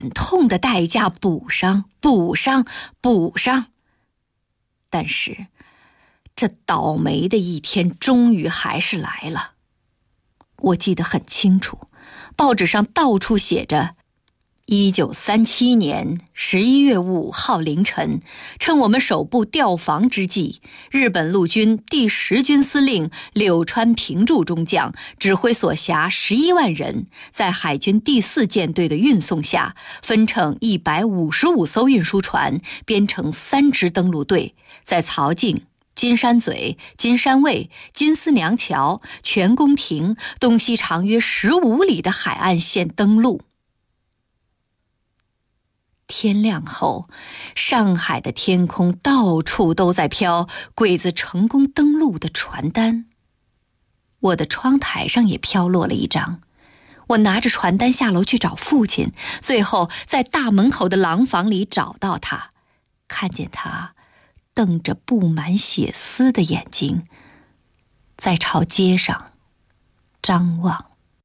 痛的代价补上，补上，补上。但是这倒霉的一天终于还是来了。我记得很清楚，报纸上到处写着1937年11月5号凌晨，趁我们守部调防之际，日本陆军第10军司令柳川平助中将指挥所辖11万人，在海军第4舰队的运送下，分成155艘运输船，编成3支登陆队，在曹境、金山嘴、金山卫、金丝娘桥、全宫亭东西长约15里的海岸线登陆。天亮后，上海的天空到处都在飘鬼子成功登陆的传单，我的窗台上也飘落了一张。我拿着传单下楼去找父亲，最后在大门口的廊坊里找到他，看见他瞪着布满血丝的眼睛，在朝街上张望。